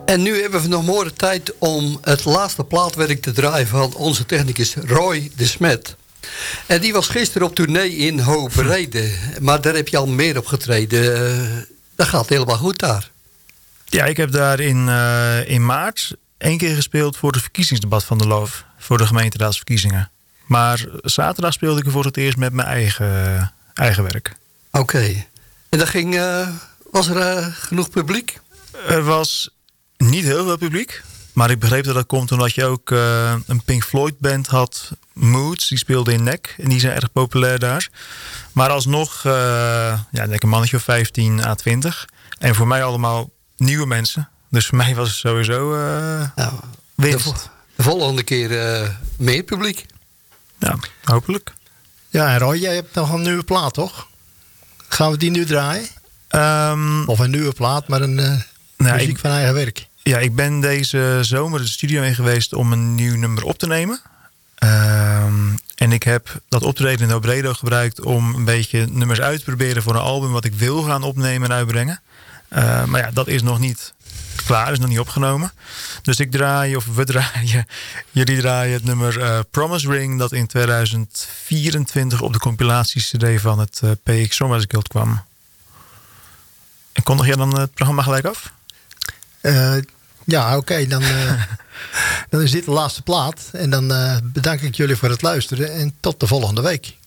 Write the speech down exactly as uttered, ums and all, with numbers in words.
En nu hebben we nog mooie tijd om het laatste plaatwerk te draaien van onze technicus Roy de Smet. En die was gisteren op tournee in Hogerede. Maar daar heb je al meer op getreden. Uh, dat gaat helemaal goed daar. Ja, ik heb daar in, uh, in maart één keer gespeeld voor het verkiezingsdebat van de Loof. Voor de gemeenteraadsverkiezingen. Maar zaterdag speelde ik er voor het eerst met mijn eigen, uh, eigen werk. Oké. Okay. En dat ging, uh, was er uh, genoeg publiek? Er was niet heel veel publiek. Maar ik begreep dat dat komt omdat je ook uh, een Pink Floyd band had. Moods, die speelde in N E C. En die zijn erg populair daar. Maar alsnog, uh, ja, denk ik een mannetje of vijftien à twintig. En voor mij allemaal nieuwe mensen. Dus voor mij was het sowieso uh, nou, winst. De, de volgende keer uh, meer publiek. Ja, hopelijk. Ja, en Roy, jij hebt nog een nieuwe plaat, toch? Gaan we die nu draaien? Um, of een nieuwe plaat, maar een uh, nou, muziek ik, van eigen werk. Ja, ik ben deze zomer de studio in geweest om een nieuw nummer op te nemen. Um, en ik heb dat optreden in Obredo gebruikt om een beetje nummers uit te proberen voor een album wat ik wil gaan opnemen en uitbrengen. Uh, maar ja, dat is nog niet klaar, is nog niet opgenomen. Dus ik draai, of we draaien, jullie draaien het nummer uh, Promise Ring, dat in tweeduizend vierentwintig op de compilatie-cd van het uh, P X Songwriters Guild kwam. En kondig jij dan het programma gelijk af? Uh, ja, oké. Okay, dan, uh, dan is dit de laatste plaat. En dan uh, bedank ik jullie voor het luisteren. En tot de volgende week.